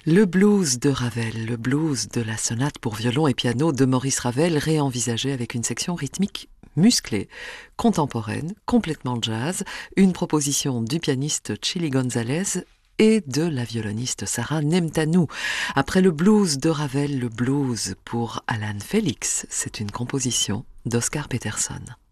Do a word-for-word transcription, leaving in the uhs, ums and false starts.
Le blues de Ravel, le blues de la sonate pour violon et piano de Maurice Ravel, réenvisagé avec une section rythmique musclée, contemporaine, complètement jazz, une proposition du pianiste Chili Gonzalez et de la violoniste Sarah Nemtanou. Après le blues de Ravel, le blues pour Alan Félix, c'est une composition d'Oscar Peterson.